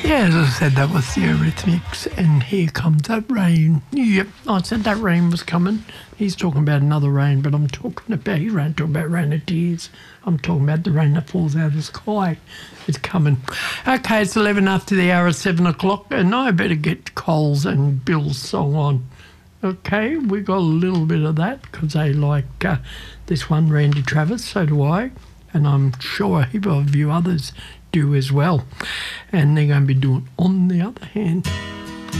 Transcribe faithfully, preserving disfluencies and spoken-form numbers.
Yeah, as I said, that was the Eurythmics, and Here Comes That Rain. Yep, I said that rain was coming. He's talking about another rain, but I'm talking about, he ran talking about rain of tears. I'm talking about the rain that falls out of the sky. It's coming. Okay, it's eleven after the hour of seven o'clock, and I better get Cole's and Bill's song on. Okay, we got a little bit of that because they like uh, this one, Randy Travis, so do I, and I'm sure a heap of you others do as well. And they're going to be doing On the Other Hand.